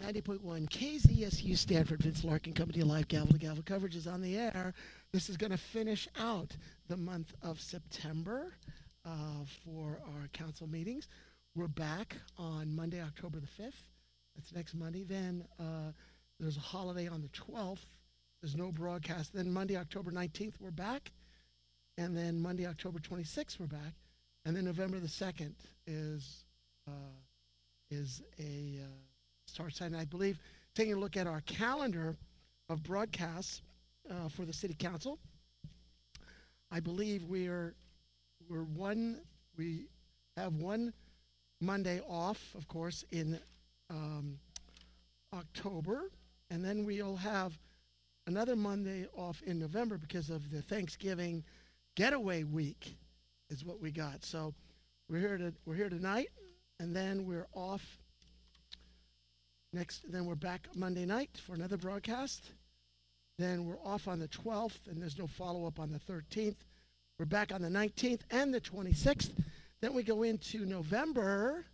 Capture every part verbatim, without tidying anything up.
ninety point one K Z S U Stanford, Vince Larkin Company Live Gavel to Gavel coverage is on the air. This is going to finish out the month of September uh, for our council meetings. We're back on Monday, October the fifth. That's next Monday. Then uh, there's a holiday on the twelfth. There's no broadcast. Then Monday, October nineteenth, we're back. And then Monday, October twenty-sixth, we're back. And then November the second is uh, is a uh, start sign. I believe, taking a look at our calendar of broadcasts uh, for the City Council, I believe we're we're one we have one Monday off, of course, in um, October, and then we'll have another Monday off in November because of the Thanksgiving getaway week is what we got. So we're here to we're here tonight, and then we're off next. Then we're back Monday night for another broadcast. Then we're off on the twelfth, and there's no follow-up on the thirteenth. We're back on the nineteenth and the twenty-sixth. Then we go into November,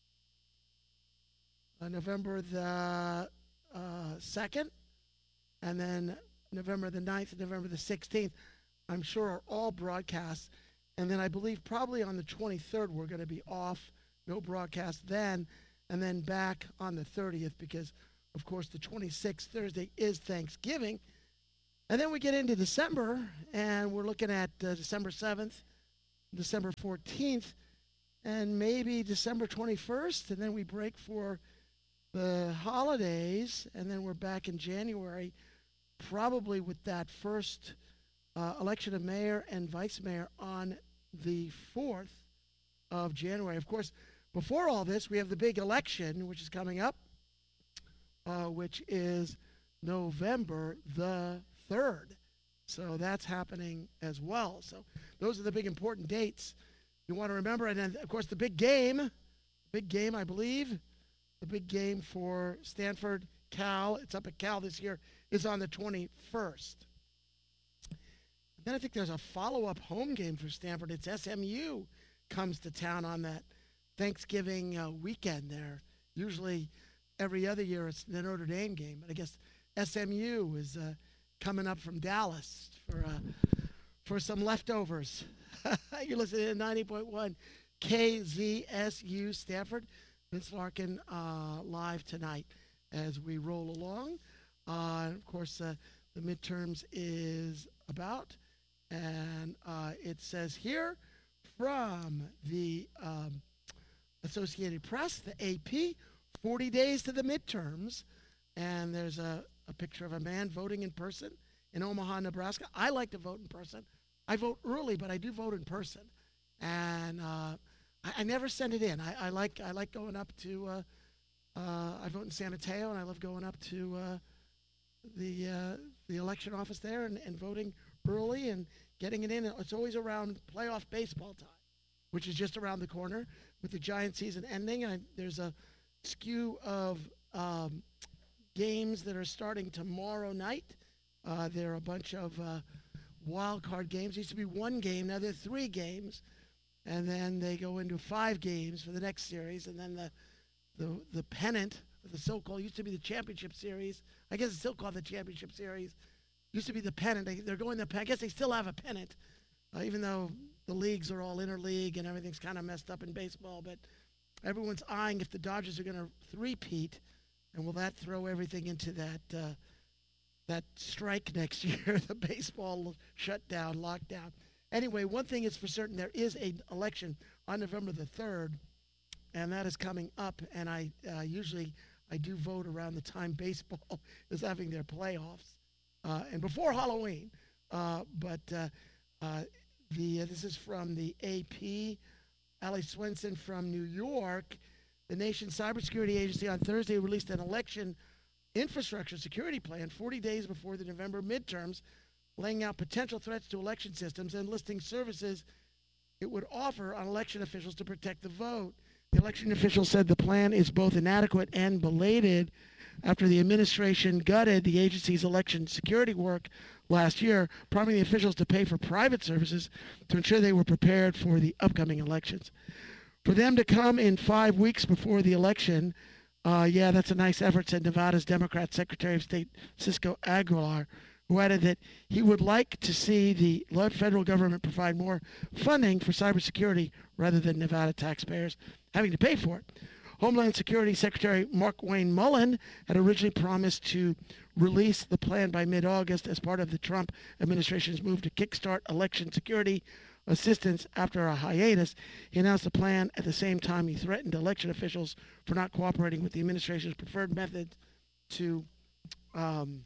uh, November the uh, second, and then November the ninth and November the sixteenth, I'm sure are all broadcasts. And then I believe probably on the twenty-third we're going to be off, no broadcast then, and then back on the thirtieth because, of course, the twenty-sixth, Thursday, is Thanksgiving. And then we get into December, and we're looking at uh, December seventh, December fourteenth, and maybe December twenty-first, and then we break for the holidays, and then we're back in January, probably with that first uh, election of mayor and vice mayor on the fourth of January. Of course, before all this, we have the big election, which is coming up, uh, which is November the third. So that's happening as well. So those are the big important dates you want to remember. And then, of course, the big game, big game, I believe, the big game for Stanford, Cal, it's up at Cal this year, is on the twenty-first. And then I think there's a follow-up home game for Stanford. It's S M U comes to town on that Thanksgiving uh, weekend there. Usually every other year it's the Notre Dame game. But I guess S M U is uh, coming up from Dallas for uh, for some leftovers. You're listening to ninety point one K Z S U Stanford. Vince Larkin uh, live tonight as we roll along. Uh, and of course, uh, the midterms is about, and uh, it says here from the um, Associated Press, the A P, forty days to the midterms, and there's a, a picture of a man voting in person in Omaha, Nebraska. I like to vote in person. I vote early, but I do vote in person, and uh, I, I never send it in. I, I like I like going up to. Uh, uh, I vote in San Mateo, and I love going up to uh, the uh, the election office there and, and voting early and getting it in. It's always around playoff baseball time, which is just around the corner with the Giant season ending. And there's a skew of um, games that are starting tomorrow night. Uh, there are a bunch of uh, wild card games. It used to be one game. Now there are three games. And then they go into five games for the next series. And then the the, the pennant, the so-called, used to be the championship series. I guess it's still called the championship series. Used to be the pennant. They, they're going the I guess they still have a pennant, uh, even though the leagues are all interleague and everything's kind of messed up in baseball. But everyone's eyeing if the Dodgers are going to three-peat, and will that throw everything into that uh, that strike next year, the baseball shutdown, lockdown. Anyway, one thing is for certain, there is an election on November the third, and that is coming up. And I uh, usually I do vote around the time baseball is having their playoffs, uh, and before Halloween. Uh, but uh, uh, the uh, this is from the A P. Ali Swenson from New York. The nation's cybersecurity agency on Thursday released an election infrastructure security plan forty days before the November midterms, laying out potential threats to election systems and listing services it would offer on election officials to protect the vote. The election official said the plan is both inadequate and belated after the administration gutted the agency's election security work last year, promising the officials to pay for private services to ensure they were prepared for the upcoming elections. For them to come in five weeks before the election Uh, yeah, that's a nice effort, said Nevada's Democrat Secretary of State Cisco Aguilar, who added that he would like to see the federal government provide more funding for cybersecurity rather than Nevada taxpayers having to pay for it. Homeland Security Secretary Markwayne Mullin had originally promised to release the plan by mid-August as part of the Trump administration's move to kickstart election security assistance after a hiatus. He announced the plan at the same time he threatened election officials for not cooperating with the administration's preferred method to um,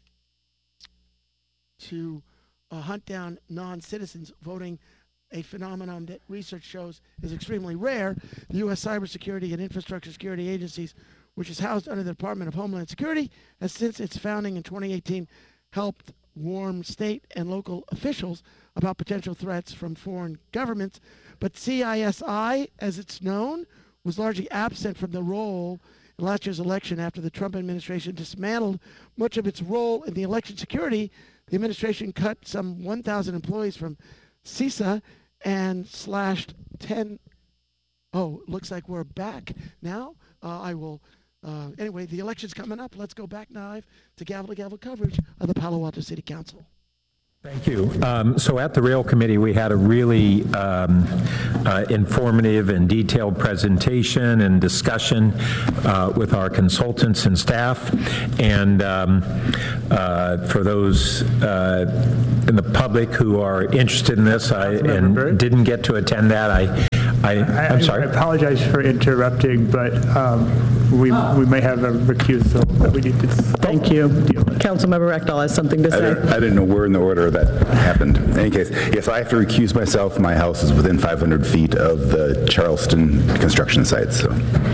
to uh, hunt down non-citizens voting, a phenomenon that research shows is extremely rare. The U S Cybersecurity and Infrastructure Security Agencies, which is housed under the Department of Homeland Security, has since its founding in twenty eighteen helped warn state and local officials about potential threats from foreign governments. But C I S I, as it's known, was largely absent from the role in last year's election after the Trump administration dismantled much of its role in the election security. The administration cut some one thousand employees from C I S A and slashed ten. Oh, looks like we're back now. Uh, I will. Uh, anyway, the election's coming up. Let's go back now to gavel-to-gavel coverage of the Palo Alto City Council. Thank you. Um, so at the Rail Committee, we had a really um, uh, informative and detailed presentation and discussion uh, with our consultants and staff. And um, uh, for those uh, in the public who are interested in this I, and didn't get to attend that, I I, I'm sorry. I, I apologize for interrupting, but um, we we may have a recusal that we need to, thank you, deal with. Councilmember Rectal has something to say. I didn't, I didn't know where in the order that happened. In any case, yes, I have to recuse myself. My house is within five hundred feet of the Charleston construction site, so.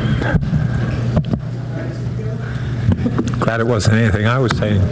Glad it wasn't anything I was saying.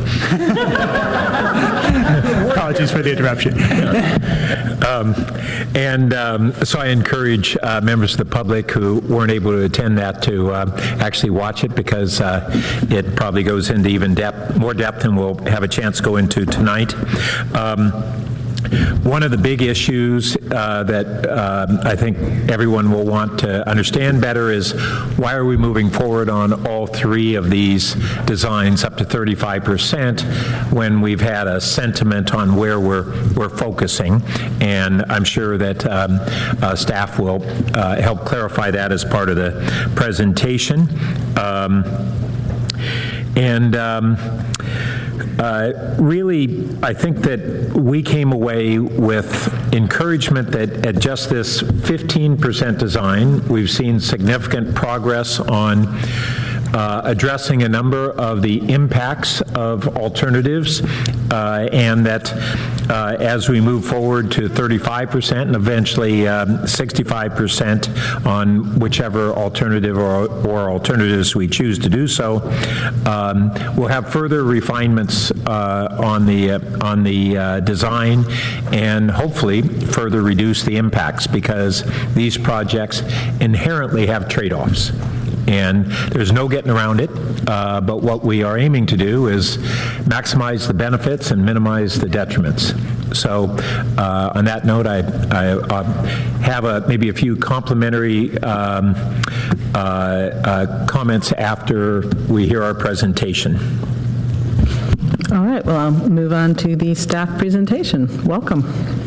Apologies for the interruption. um, and um, so I encourage uh, members of the public who weren't able to attend that to uh, actually watch it, because uh, it probably goes into even depth, more depth than we'll have a chance to go into tonight. Um, One of the big issues uh, that uh, I think everyone will want to understand better is why are we moving forward on all three of these designs up to thirty-five percent when we've had a sentiment on where we're we're focusing, and I'm sure that um, uh, staff will uh, help clarify that as part of the presentation. Um, and um, Uh, really, I think that we came away with encouragement that at just this fifteen percent design, we've seen significant progress on uh, addressing a number of the impacts of alternatives, uh, and that uh, as we move forward to thirty-five percent and eventually um, sixty-five percent on whichever alternative or, or alternatives we choose to do so, um, we'll have further refinements uh, on the uh, on the uh, design, and hopefully further reduce the impacts, because these projects inherently have trade-offs. And there's no getting around it, uh, but what we are aiming to do is maximize the benefits and minimize the detriments. So uh, on that note, I, I uh, have a, maybe a few complimentary um, uh, uh, comments after we hear our presentation. All right, well, I'll move on to the staff presentation. Welcome.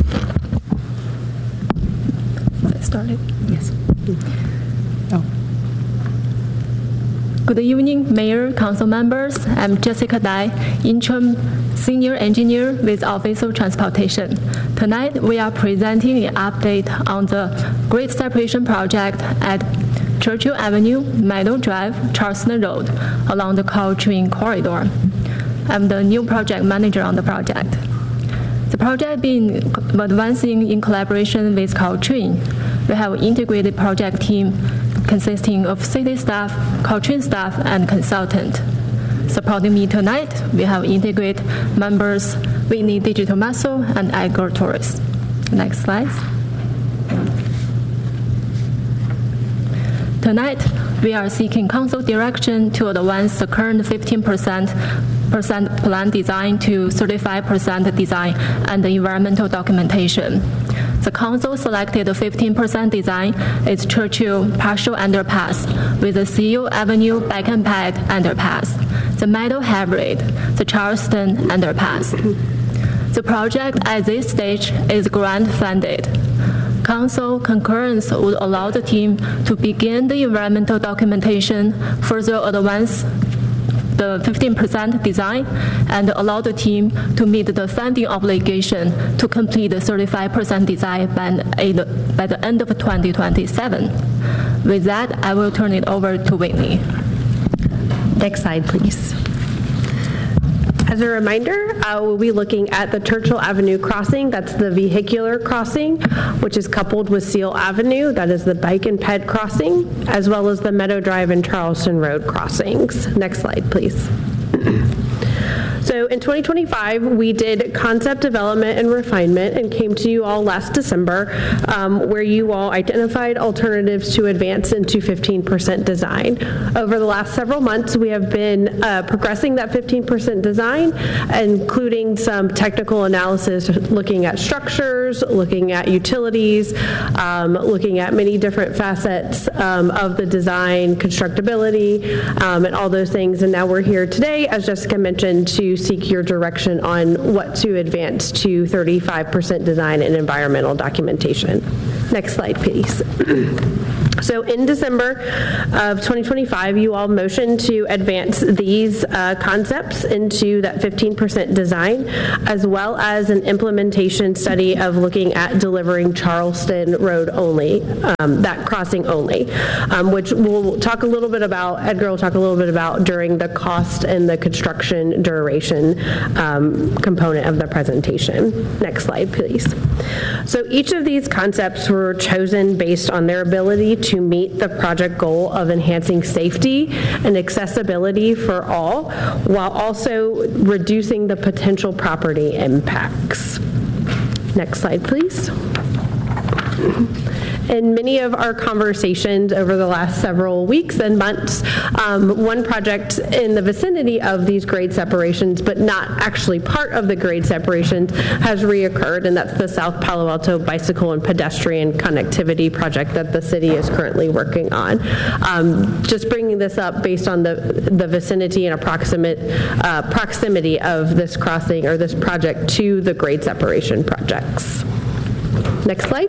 Started? Yes. Oh. Good evening, Mayor, Council members. I'm Jessica Dai, Interim Senior Engineer with Office of Transportation. Tonight, we are presenting an update on the Great Separation Project at Churchill Avenue, Meadow Drive, Charleston Road, along the Caltrain corridor. I'm the new project manager on the project. The project being advancing in collaboration with Caltrain. We have an integrated project team consisting of city staff, Caltrain staff, and consultant. Supporting me tonight, we have integrated members Whitney Digital Muscle and Igor Torres. Next slide. Tonight, we are seeking council direction to advance the current fifteen percent plan design to thirty-five percent design and the environmental documentation. The council selected the fifteen percent design is Churchill partial underpass with the C U Avenue back and pad underpass, the metal hybrid, the Charleston underpass. The project at this stage is grant funded. Council concurrence would allow the team to begin the environmental documentation, further advance the fifteen percent design, and allow the team to meet the funding obligation to complete the thirty-five percent design by, by the end of twenty twenty-seven. With that, I will turn it over to Whitney. Next slide, please. As a reminder, uh, we'll be looking at the Churchill Avenue crossing. That's the vehicular crossing, which is coupled with Seal Avenue. That is the bike and ped crossing, as well as the Meadow Drive and Charleston Road crossings. Next slide, please. So in twenty twenty-five, we did concept development and refinement and came to you all last December, um, where you all identified alternatives to advance into fifteen percent design. Over the last several months, we have been uh, progressing that fifteen percent design, including some technical analysis, looking at structures, looking at utilities, um, looking at many different facets um, of the design, constructability, um, and all those things. And now we're here today, as Jessica mentioned, to seek your direction on what to advance to thirty-five percent design and environmental documentation. Next slide, please. So in December of twenty twenty-five, you all motioned to advance these uh, concepts into that fifteen percent design, as well as an implementation study of looking at delivering Charleston Road only, um, that crossing only, um, which we'll talk a little bit about, Edgar will talk a little bit about during the cost and the construction duration um, component of the presentation. Next slide, please. So each of these concepts were chosen based on their ability to meet the project goal of enhancing safety and accessibility for all, while also reducing the potential property impacts. Next slide, please. In many of our conversations over the last several weeks and months, um, one project in the vicinity of these grade separations, but not actually part of the grade separations, has reoccurred, and that's the South Palo Alto Bicycle and Pedestrian Connectivity Project that the city is currently working on. Um, just bringing this up based on the, the vicinity and approximate uh, proximity of this crossing or this project to the grade separation projects. Next slide.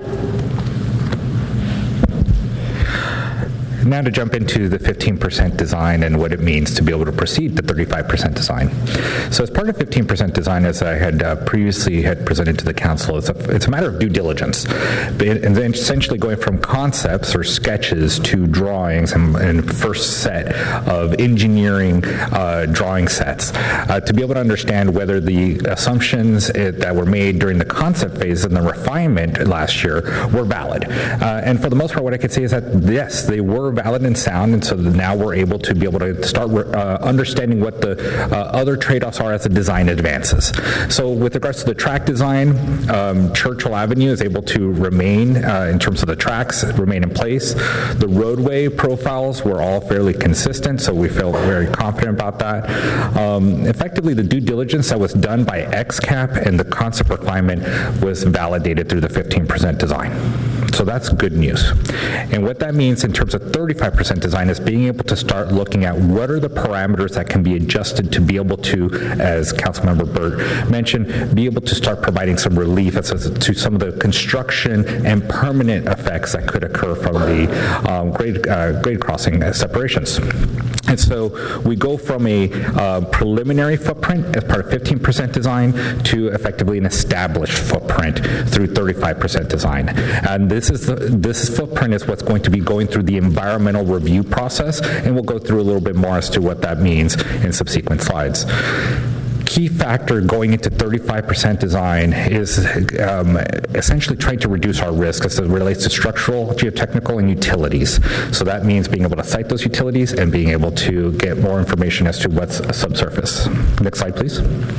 Now to jump into the fifteen percent design and what it means to be able to proceed to thirty-five percent design. So as part of fifteen percent design, as I had uh, previously had presented to the council, it's a, it's a matter of due diligence. And then essentially going from concepts or sketches to drawings and, and first set of engineering uh, drawing sets uh, to be able to understand whether the assumptions it, that were made during the concept phase and the refinement last year were valid. Uh, and for the most part, what I could say is that yes, they were valid and sound, and so now we're able to be able to start uh, understanding what the uh, other trade-offs are as the design advances. So with regards to the track design, um, Churchill Avenue is able to remain, uh, in terms of the tracks, remain in place. The roadway profiles were all fairly consistent, so we felt very confident about that. Um, effectively, the due diligence that was done by X CAP and the concept refinement was validated through the fifteen percent design. So that's good news. And what that means in terms of thirty-five percent design is being able to start looking at what are the parameters that can be adjusted to be able to, as Councilmember Burt mentioned, be able to start providing some relief as to some of the construction and permanent effects that could occur from the um, grade, uh, grade crossing separations. And so we go from a uh, preliminary footprint as part of fifteen percent design to effectively an established footprint through thirty-five percent design. And this is the, this footprint is what's going to be going through the environmental review process, and we'll go through a little bit more as to what that means in subsequent slides. Key factor going into thirty-five percent design is um, essentially trying to reduce our risk as it relates to structural, geotechnical, and utilities. So that means being able to cite those utilities and being able to get more information as to what's subsurface. Next slide, please.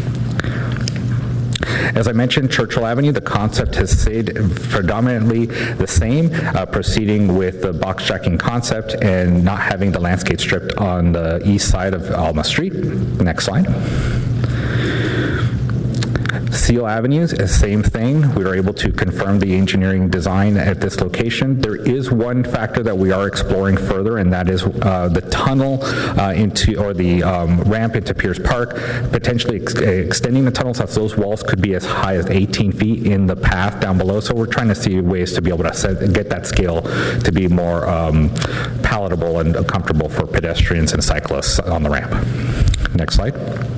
As I mentioned, Churchill Avenue, the concept has stayed predominantly the same, uh, proceeding with the box jacking concept and not having the landscape strip on the east side of Alma Street. Next slide. Seal Avenues, same thing. We were able to confirm the engineering design at this location. There is one factor that we are exploring further, and that is uh, the tunnel uh, into, or the um, ramp into Pierce Park, potentially ex extending the tunnels as those walls could be as high as eighteen feet in the path down below. So we're trying to see ways to be able to set, get that scale to be more um, palatable and comfortable for pedestrians and cyclists on the ramp. Next slide.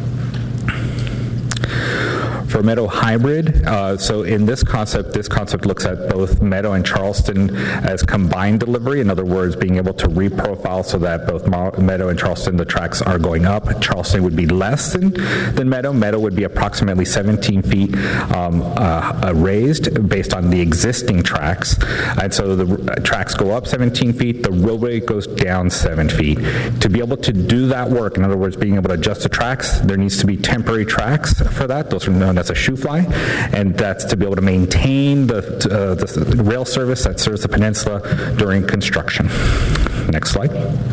For Meadow Hybrid, uh, so in this concept, this concept looks at both Meadow and Charleston as combined delivery. In other words, being able to reprofile so that both Meadow and Charleston, the tracks are going up. Charleston would be less than, than Meadow. Meadow would be approximately seventeen feet um, uh, raised based on the existing tracks. And so the uh, tracks go up seventeen feet, the roadway goes down seven feet. To be able to do that work, in other words, being able to adjust the tracks, there needs to be temporary tracks for that. Those are known as a shoe fly, and that's to be able to maintain the, uh, the rail service that serves the peninsula during construction. Next slide.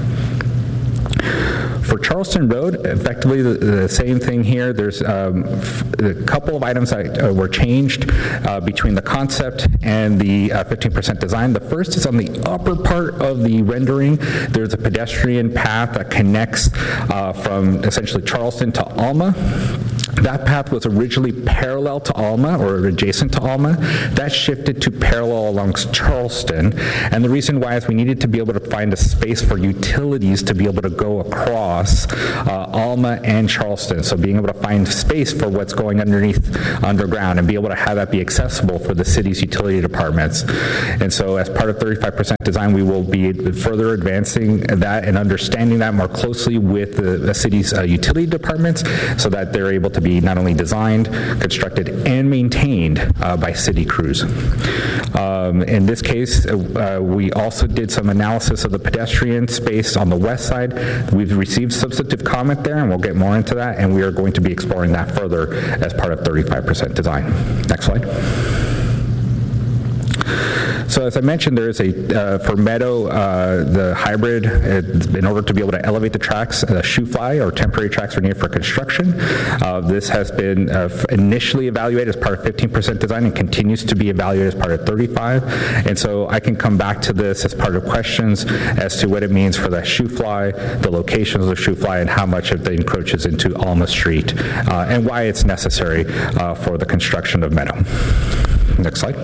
For Charleston Road, effectively the, the same thing here. There's um, a couple of items that uh, were changed uh, between the concept and the uh, fifteen percent design. The first is on the upper part of the rendering. There's a pedestrian path that connects uh, from essentially Charleston to Alma. That path was originally parallel to Alma, or adjacent to Alma. That shifted to parallel along Charleston. And the reason why is we needed to be able to find a space for utilities to be able to go across uh, Alma and Charleston. So being able to find space for what's going underneath underground and be able to have that be accessible for the city's utility departments. And so as part of thirty-five percent design, we will be further advancing that and understanding that more closely with the, the city's uh, utility departments so that they're able to be not only designed, constructed, and maintained uh, by city crews. Um, in this case, uh, we also did some analysis of the pedestrian space on the west side. We've received substantive comment there, and we'll get more into that, and we are going to be exploring that further as part of thirty-five percent design. Next slide. So as I mentioned, there is a, uh, for Meadow, uh, the hybrid, uh, in order to be able to elevate the tracks, uh, shoe fly or temporary tracks are needed for construction. Uh, this has been uh, initially evaluated as part of fifteen percent design and continues to be evaluated as part of thirty-five. And so I can come back to this as part of questions as to what it means for that shoe fly, the locations of the shoe fly, and how much of it encroaches into Alma Street, uh, and why it's necessary uh, for the construction of Meadow. Next slide.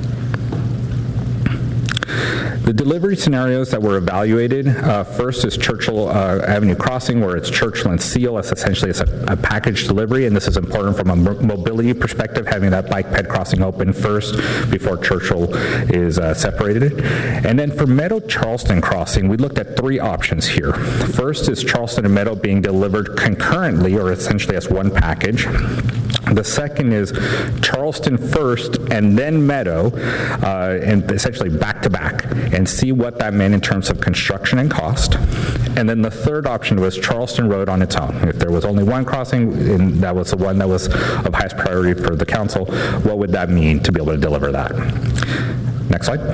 The delivery scenarios that were evaluated, uh, first is Churchill uh, Avenue Crossing, where it's Churchill and Seal. It's essentially it's a, a package delivery, and this is important from a mobility perspective, having that bike ped crossing open first before Churchill is uh, separated. And then for Meadow Charleston Crossing, we looked at three options here. First is Charleston and Meadow being delivered concurrently, or essentially as one package. The second is Charleston first and then Meadow, uh, and essentially back to back, and see what that meant in terms of construction and cost. And then the third option was Charleston Road on its own. If there was only one crossing, and that was the one that was of highest priority for the council, what would that mean to be able to deliver that? Next slide.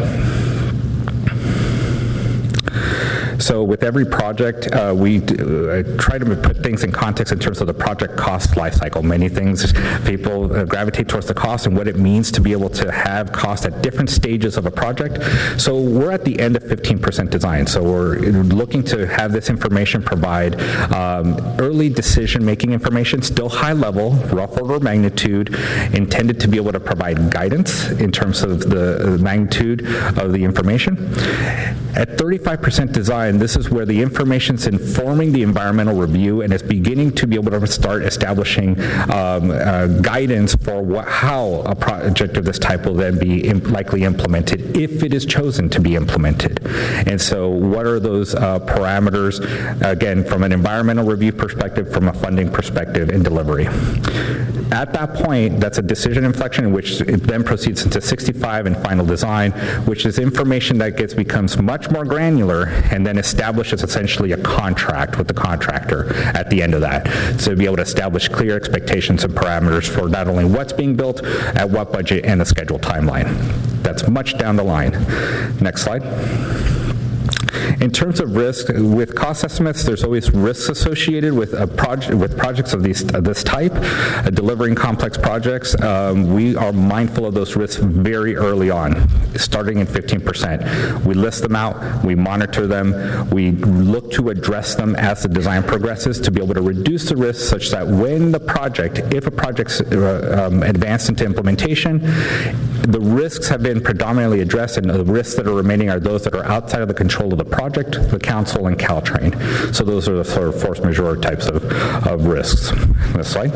So with every project, uh, we do, uh, try to put things in context in terms of the project cost life cycle. Many things, people uh, gravitate towards the cost and what it means to be able to have cost at different stages of a project. So we're at the end of fifteen percent design. So we're looking to have this information provide um, early decision-making information, still high level, rough order of magnitude, intended to be able to provide guidance in terms of the magnitude of the information. At thirty-five percent design, this is where the information is informing the environmental review and is beginning to be able to start establishing um, uh, guidance for what, how a project of this type will then be imp likely implemented, if it is chosen to be implemented. And so what are those uh, parameters, again, from an environmental review perspective, from a funding perspective, and delivery. At that point, that's a decision inflection in which it then proceeds into sixty-five and final design, which is information that gets becomes much more granular and then establishes essentially a contract with the contractor at the end of that. So to be able to establish clear expectations and parameters for not only what's being built, at what budget, and the schedule timeline. That's much down the line. Next slide. In terms of risk, with cost estimates, there's always risks associated with a project with projects of these of this type, uh, delivering complex projects. Um, we are mindful of those risks very early on, starting at fifteen percent. We list them out, we monitor them, we look to address them as the design progresses to be able to reduce the risk such that when the project, if a project's uh, um, advanced into implementation, the risks have been predominantly addressed, and the risks that are remaining are those that are outside of the control of the project, the council, and Caltrain. So those are the sort of force majeure types of, of risks. Next slide.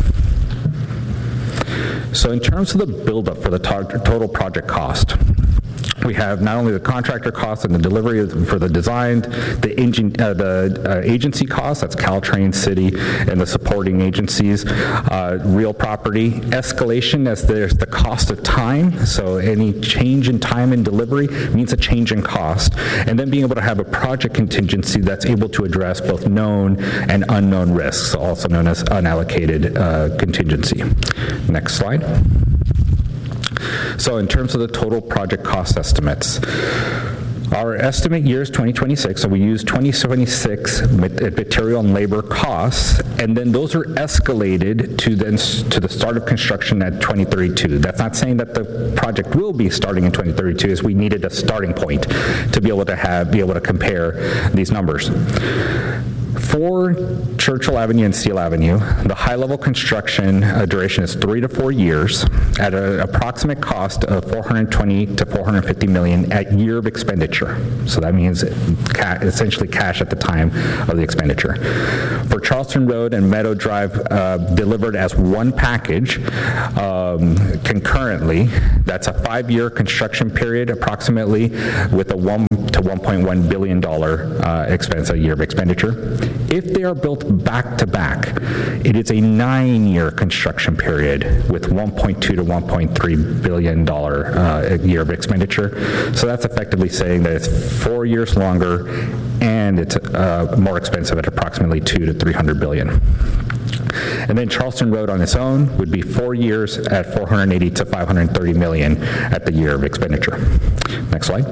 So in terms of the buildup for the to- total project cost, we have not only the contractor costs and the delivery for the design, the, engine, uh, the uh, agency costs, that's Caltrain, City, and the supporting agencies, uh, real property, escalation as there's the cost of time, so any change in time in delivery means a change in cost, and then being able to have a project contingency that's able to address both known and unknown risks, also known as unallocated uh, contingency. Next slide. So in terms of the total project cost estimates, our estimate year is twenty twenty-six, so we use twenty twenty-six material and labor costs, and then those are escalated to then to the start of construction at twenty thirty-two. That's not saying that the project will be starting in twenty thirty-two, as we needed a starting point to be able to have be able to compare these numbers. For Churchill Avenue and Steele Avenue, the high-level construction uh, duration is three to four years at an approximate cost of four hundred twenty to four hundred fifty million at year of expenditure. So that means ca- essentially cash at the time of the expenditure. For Charleston Road and Meadow Drive, uh, delivered as one package um, concurrently, that's a five-year construction period approximately, with a one to one point one billion dollars uh, expense a year of expenditure. If they are built back to back, it is a nine-year construction period with one point two to one point three billion dollars uh, a year of expenditure. So that's effectively saying that it's four years longer and it's uh, more expensive at approximately two to three hundred billion. And then Charleston Road on its own would be four years at four hundred eighty to five hundred thirty million at the year of expenditure. Next slide.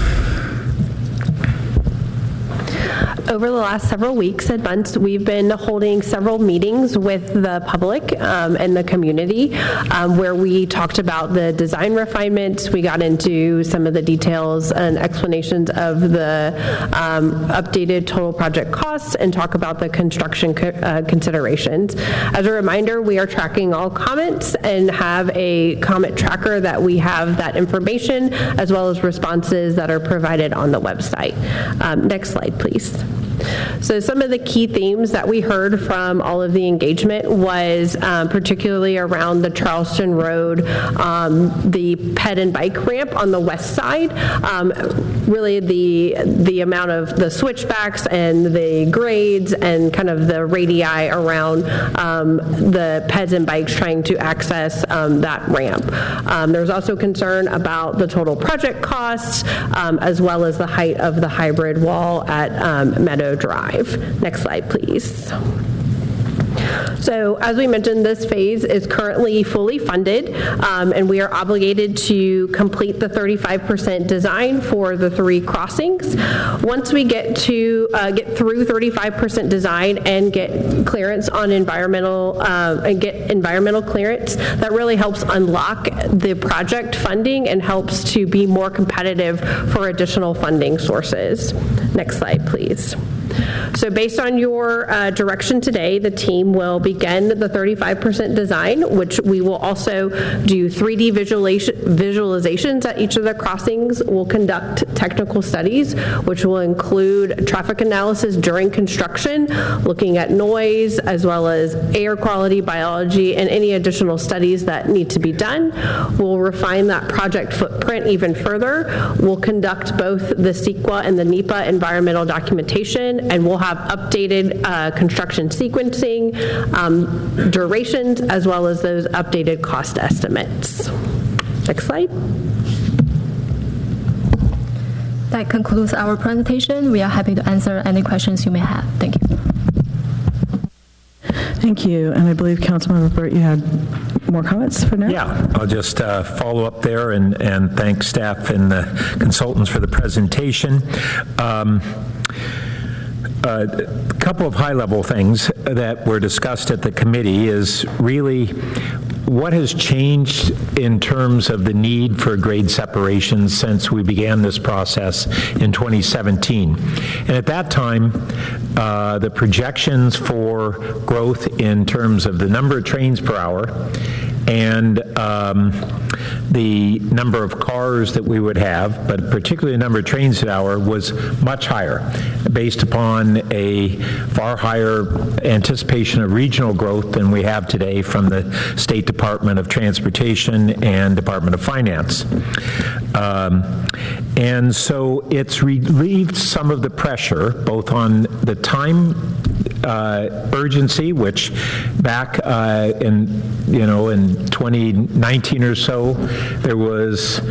Over the last several weeks and months, we've been holding several meetings with the public um, and the community um, where we talked about the design refinements. We got into some of the details and explanations of the um, updated total project costs and talk about the construction co- uh, considerations. As a reminder, we are tracking all comments and have a comment tracker that we have that information as well as responses that are provided on the website. Um, next slide, please. So some of the key themes that we heard from all of the engagement was um, particularly around the Charleston Road, um, the ped and bike ramp on the west side, um, really the the amount of the switchbacks and the grades and kind of the radii around um, the peds and bikes trying to access um, that ramp. Um, there's also concern about the total project costs um, as well as the height of the hybrid wall at um, Meadow Drive. Next slide, please. So as we mentioned, this phase is currently fully funded, um, and we are obligated to complete the thirty-five percent design for the three crossings. Once we get to uh, get through thirty-five percent design and get clearance on environmental uh, and get environmental clearance, that really helps unlock the project funding and helps to be more competitive for additional funding sources. Next slide, please. So based on your uh, direction today, the team will begin the thirty-five percent design, which we will also do three D visualization, visualizations at each of the crossings. We'll conduct technical studies, which will include traffic analysis during construction, looking at noise, as well as air quality, biology, and any additional studies that need to be done. We'll refine that project footprint even further. We'll conduct both the CEQA and the NEPA environmental documentation, and we'll have updated uh, construction sequencing, um, durations, as well as those updated cost estimates. Next slide. That concludes our presentation. We are happy to answer any questions you may have. Thank you. Thank you. And I believe, Councilmember Burt, you had more comments for now? Yeah, I'll just uh, follow up there and, and thank staff and the consultants for the presentation. Um, A couple of high-level things that were discussed at the committee is really what has changed in terms of the need for grade separation since we began this process in twenty seventeen. And at that time, uh, the projections for growth in terms of the number of trains per hour and um, the number of cars that we would have, but particularly the number of trains an hour, was much higher, based upon a far higher anticipation of regional growth than we have today from the State Department of Transportation and Department of Finance. Um, and so it's relieved some of the pressure, both on the time Uh, urgency, which back uh, in, you know, in twenty nineteen or so, there was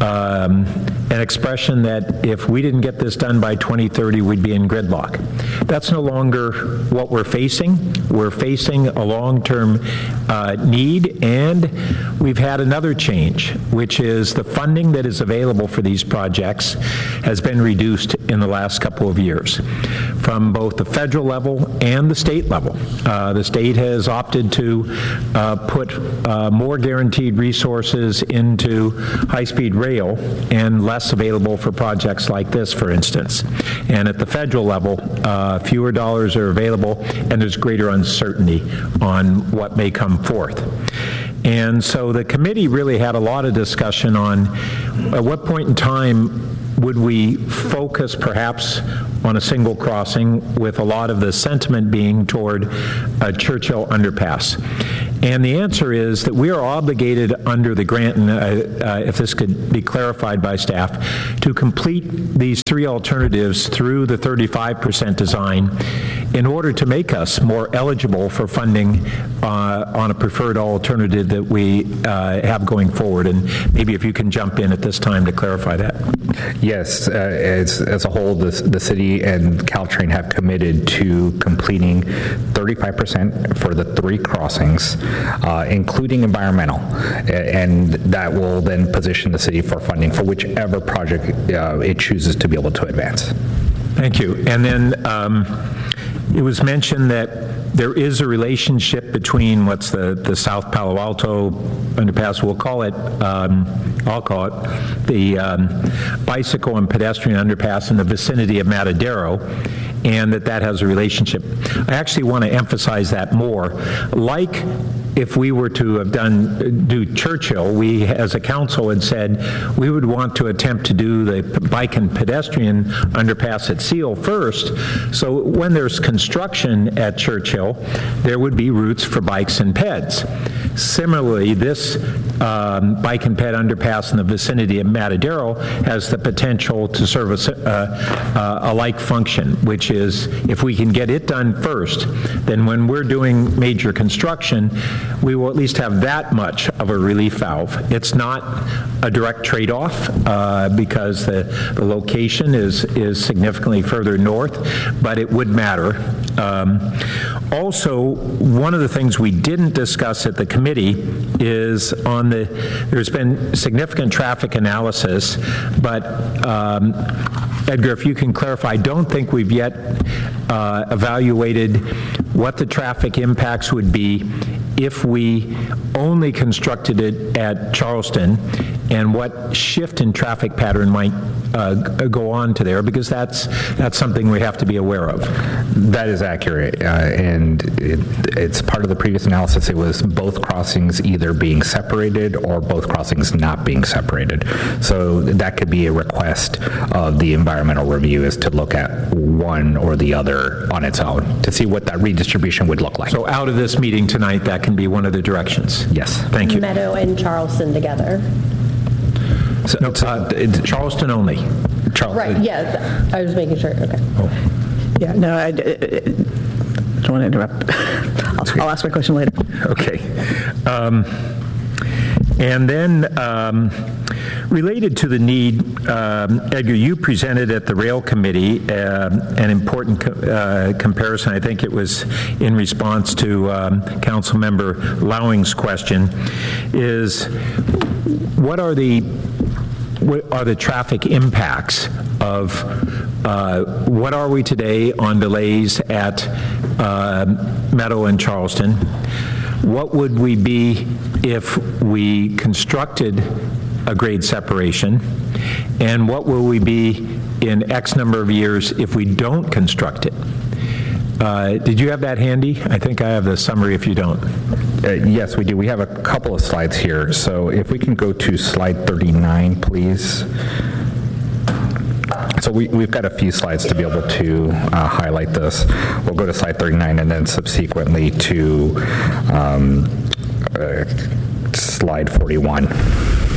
um, an expression that if we didn't get this done by twenty thirty, we'd be in gridlock. That's no longer what we're facing. We're facing a long-term uh, need, and we've had another change, which is the funding that is available for these projects has been reduced in the last couple of years, from both the federal level and the state level. Uh, the state has opted to uh, put uh, more guaranteed resources into high-speed rail and less available for projects like this, for instance. And at the federal level, uh, fewer dollars are available, and there's greater uncertainty on what may come forth. And so the committee really had a lot of discussion on at what point in time would we focus perhaps on a single crossing, with a lot of the sentiment being toward a Churchill underpass. And the answer is that we are obligated under the grant, and uh, uh, if this could be clarified by staff, to complete these three alternatives through the thirty-five percent design in order to make us more eligible for funding uh, on a preferred alternative that we uh, have going forward. And maybe if you can jump in at this time to clarify that. Yes, uh, as, as a whole, the, the city and Caltrain have committed to completing thirty-five percent for the three crossings, uh, including environmental, and that will then position the city for funding for whichever project uh, it chooses to be able to advance. Thank you. And then um, it was mentioned that there is a relationship between what's the, the South Palo Alto underpass, we'll call it, um, I'll call it, the um, bicycle and pedestrian underpass in the vicinity of Matadero, and that that has a relationship. I actually want to emphasize that more. Like if we were to have done, do Churchill, we as a council had said we would want to attempt to do the bike and pedestrian underpass at Seal first, so when there's construction at Churchill, there would be routes for bikes and peds. Similarly, this um, bike and ped underpass in the vicinity of Matadero has the potential to serve a, uh, a like function, which is if we can get it done first, then when we're doing major construction, we will at least have that much of a relief valve. It's not a direct trade-off uh, because the, the location is, is significantly further north, but it would matter. Um, also, one of the things we didn't discuss at the committee is on the, there's been significant traffic analysis, but um, Edgar, if you can clarify, I don't think we've yet uh, evaluated what the traffic impacts would be if we only constructed it at Charleston, and what shift in traffic pattern might uh, go on to there, because that's that's something we have to be aware of. That is accurate, uh, and it, it's part of the previous analysis. It was both crossings either being separated or both crossings not being separated. So that could be a request of the environmental review, is to look at one or the other on its own to see what that redistribution would look like. So out of this meeting tonight, that can be one of the directions. Yes. Thank you. Meadow and Charleston together. So, no, uh, Charleston only. Charles, Right, yeah, I was making sure, okay. Oh. Yeah, no, I, I don't want to interrupt. I'll, I'll ask my question later. Okay. Um, And then, um, related to the need, um, Edgar, you presented at the Rail Committee uh, an important co- uh, comparison. I think it was in response to um, Councilmember Lowing's question, is what are the what are the traffic impacts of uh, what are we today on delays at uh, Meadow and Charleston? What would we be if we constructed a grade separation? And what will we be in X number of years if we don't construct it? Uh, did you have that handy? I think I have the summary if you don't. Uh, yes, we do. We have a couple of slides here. So if we can go to slide thirty-nine, please. So we, we've got a few slides to be able to uh, highlight this. We'll go to slide thirty-nine and then subsequently to um, uh, slide forty-one.